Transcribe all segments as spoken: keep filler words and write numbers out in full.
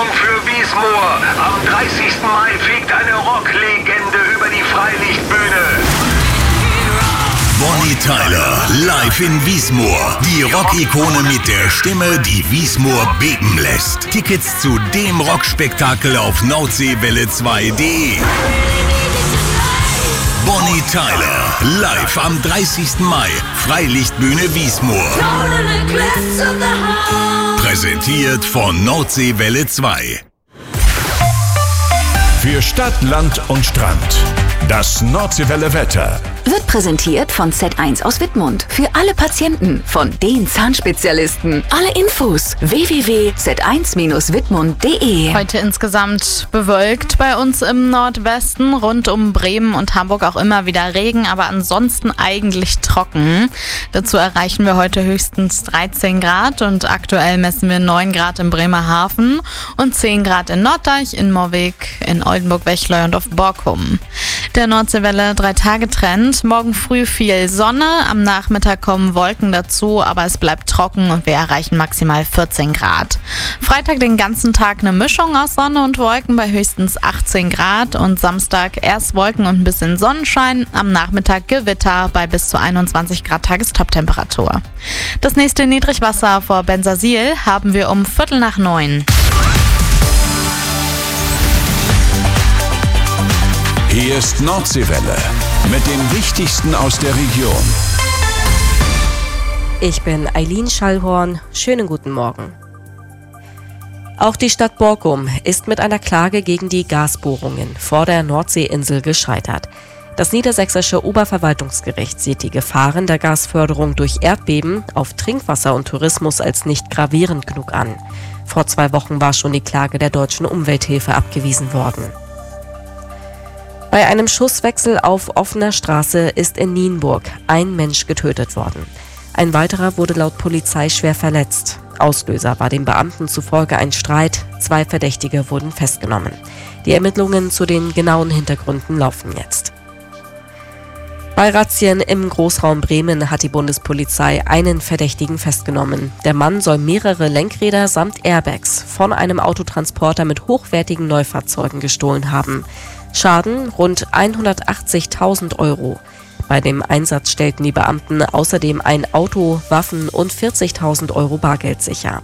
Werbung für Wiesmoor. Am dreißigsten Mai fegt eine Rocklegende über die Freilichtbühne. Bonnie Tyler, live in Wiesmoor. Die Rockikone mit der Stimme, die Wiesmoor beben lässt. Tickets zu dem Rockspektakel auf Nordseewelle zwei punkt de. Bonnie Tyler, live am dreißigsten Mai, Freilichtbühne Wiesmoor. Präsentiert von Nordseewelle zwei. Für Stadt, Land und Strand. Das Nordseewelle Wetter. Wird präsentiert von Z eins aus Wittmund. Für alle Patienten von den Zahnspezialisten. Alle Infos w w w punkt z eins wittmund punkt de. Heute insgesamt bewölkt bei uns im Nordwesten. Rund um Bremen und Hamburg auch immer wieder Regen, aber ansonsten eigentlich trocken. Dazu erreichen wir heute höchstens dreizehn Grad und aktuell messen wir neun Grad in Bremerhaven und zehn Grad in Norddeich, in Moorweg, in Oldenburg-Wechleu und auf Borkum. Der Nordseewelle drei-Tage-Trend. Morgen früh viel Sonne, am Nachmittag kommen Wolken dazu, aber es bleibt trocken und wir erreichen maximal vierzehn Grad. Freitag den ganzen Tag eine Mischung aus Sonne und Wolken bei höchstens achtzehn Grad und Samstag erst Wolken und ein bisschen Sonnenschein, am Nachmittag Gewitter bei bis zu einundzwanzig Grad Tagestoptemperatur. Das nächste Niedrigwasser vor Bensersiel haben wir um Viertel nach neun. Hier ist Nordseewelle mit dem Wichtigsten aus der Region. Ich bin Eileen Schallhorn. Schönen guten Morgen. Auch die Stadt Borkum ist mit einer Klage gegen die Gasbohrungen vor der Nordseeinsel gescheitert. Das niedersächsische Oberverwaltungsgericht sieht die Gefahren der Gasförderung durch Erdbeben auf Trinkwasser und Tourismus als nicht gravierend genug an. Vor zwei Wochen war schon die Klage der Deutschen Umwelthilfe abgewiesen worden. Bei einem Schusswechsel auf offener Straße ist in Nienburg ein Mensch getötet worden. Ein weiterer wurde laut Polizei schwer verletzt. Auslöser war dem Beamten zufolge ein Streit. Zwei Verdächtige wurden festgenommen. Die Ermittlungen zu den genauen Hintergründen laufen jetzt. Bei Razzien im Großraum Bremen hat die Bundespolizei einen Verdächtigen festgenommen. Der Mann soll mehrere Lenkräder samt Airbags von einem Autotransporter mit hochwertigen Neufahrzeugen gestohlen haben. Schaden rund hundertachtzigtausend Euro. Bei dem Einsatz stellten die Beamten außerdem ein Auto, Waffen und vierzigtausend Euro Bargeld sicher.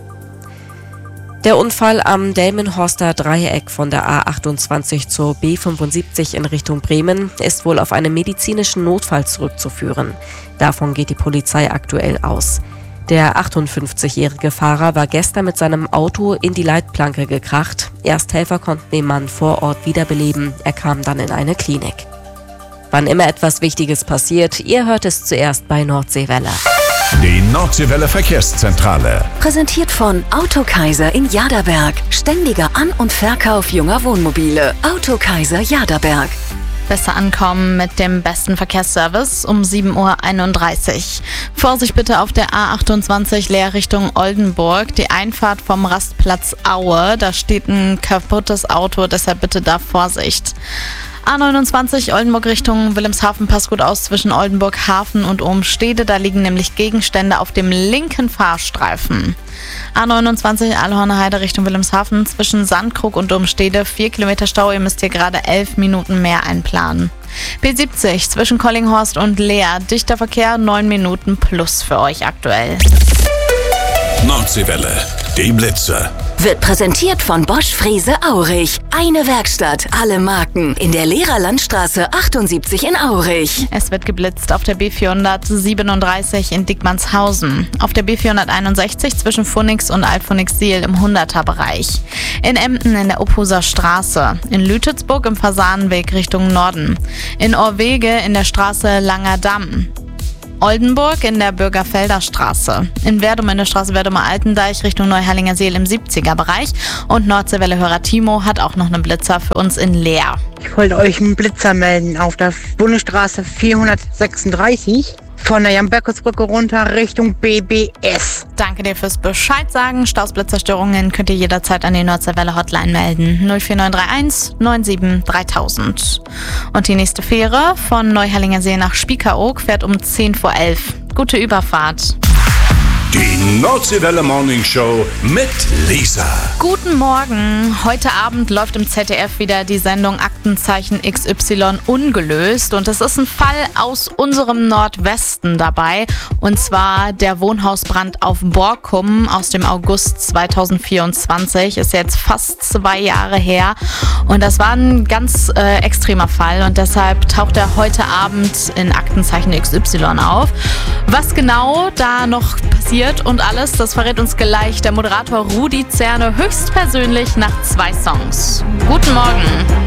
Der Unfall am Delmenhorster Dreieck von der A achtundzwanzig zur B fünfundsiebzig in Richtung Bremen ist wohl auf einen medizinischen Notfall zurückzuführen. Davon geht die Polizei aktuell aus. Der achtundfünfzigjährige Fahrer war gestern mit seinem Auto in die Leitplanke gekracht. Ersthelfer konnten den Mann vor Ort wiederbeleben. Er kam dann in eine Klinik. Wann immer etwas Wichtiges passiert, ihr hört es zuerst bei Nordseewelle. Die Nordseewelle Verkehrszentrale. Präsentiert von Autokaiser in Jaderberg. Ständiger An- und Verkauf junger Wohnmobile. Autokaiser Jaderberg. Besser ankommen mit dem besten Verkehrsservice um sieben Uhr einunddreißig. Vorsicht bitte auf der A achtundzwanzig leer Richtung Oldenburg, die Einfahrt vom Rastplatz Aue. Da steht ein kaputtes Auto, deshalb bitte da Vorsicht. A neunundzwanzig Oldenburg Richtung Wilhelmshaven, passt gut aus zwischen Oldenburg Hafen und Ohm-Stede. Da liegen nämlich Gegenstände auf dem linken Fahrstreifen. A neunundzwanzig Aalhorner Heide Richtung Wilhelmshaven zwischen Sandkrug und Ohm-Stede. Vier Kilometer Stau, ihr müsst hier gerade elf Minuten mehr einplanen. B siebzig zwischen Collinghorst und Leer. Dichter Verkehr, neun Minuten plus für euch aktuell. Nordseewelle, die Blitze. Wird präsentiert von Bosch Frese Aurich. Eine Werkstatt, alle Marken. In der Lehrerlandstraße achtundsiebzig in Aurich. Es wird geblitzt auf der B vierhundertsiebenunddreißig in Dickmannshausen. Auf der B vierhunderteinundsechzig zwischen Phoenix und Alt-Phoenix-Siel im hunderter-Bereich. In Emden in der Uphuser Straße. In Lütetsburg im Fasanenweg Richtung Norden. In Orwege in der Straße Langer Damm. Oldenburg in der Bürgerfelder Straße. In Werdum in der Straße Werdumer-Altendeich Richtung Neuherlinger Seel im siebziger-Bereich. Und Nordseewelle-Hörer Timo hat auch noch einen Blitzer für uns in Leer. Ich wollte euch einen Blitzer melden auf der Bundesstraße vierhundertsechsunddreißig von der Jan-Berkus-Brücke runter Richtung B B S. Danke dir fürs Bescheid sagen. Staus, Blitzerstörungen könnt ihr jederzeit an die Nordseewelle-Hotline melden. null vier neun drei eins neun sieben dreitausend. Und die nächste Fähre von Neuherlinger See nach Spiekeroog fährt um zehn vor elf. Gute Überfahrt. Die Nordseewelle Morning Show mit Lisa. Guten Morgen. Heute Abend läuft im Z D F wieder die Sendung Aktenzeichen X Y ungelöst. Und es ist ein Fall aus unserem Nordwesten dabei. Und zwar der Wohnhausbrand auf Borkum aus dem August zweitausendvierundzwanzig. Ist jetzt fast zwei Jahre her. Und das war ein ganz äh, extremer Fall. Und deshalb taucht er heute Abend in Aktenzeichen X Y auf. Was genau da noch passiert und alles, das verrät uns gleich der Moderator Rudi Zerne höchstpersönlich nach zwei Songs. Guten Morgen.